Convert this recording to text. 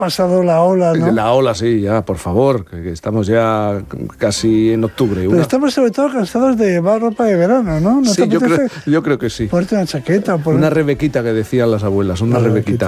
pasado la ola, ¿no? La ola, sí, ya, por favor, que estamos ya casi en octubre. Pero estamos sobre todo cansados de llevar ropa de verano, ¿no? ¿No Sí, te apetece yo creo que sí. ponerte una chaqueta? Una rebequita que decían las abuelas, una rebequita.